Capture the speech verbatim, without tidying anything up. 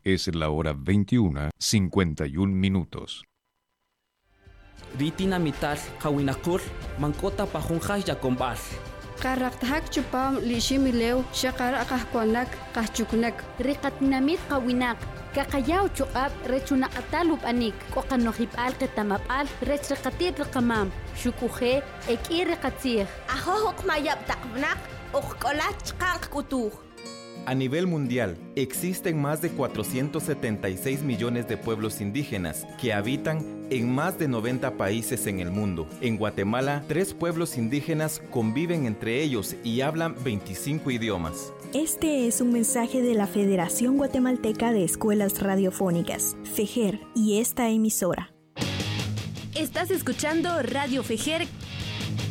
Es la hora veintiuna, cincuenta y un minutos. Ritina mital kawinakul mankota pajunjay yakombal. Karakthak chupam lishimilew shakara kahkwanak kahchuknek. Rikatnamit kawinak. Kakayao chukab rechuna atalub anik. Kokanojib al ketamapal rechakatit rekamam. Shukuje ekiri katir. Ahojok mayab takvnak okkolat kank kutuj. A nivel mundial, existen más de cuatrocientos setenta y seis millones de pueblos indígenas que habitan en más de noventa países en el mundo. En Guatemala, tres pueblos indígenas conviven entre ellos y hablan veinticinco idiomas. Este es un mensaje de la Federación Guatemalteca de Escuelas Radiofónicas, FEJER, y esta emisora. Estás escuchando Radio FEJER